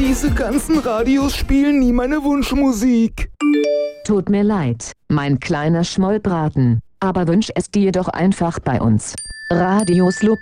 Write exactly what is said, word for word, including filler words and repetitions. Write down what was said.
Diese ganzen Radios spielen nie meine Wunschmusik. Tut mir leid, mein kleiner Schmollbraten, aber wünsch es dir doch einfach bei uns. Radio Slub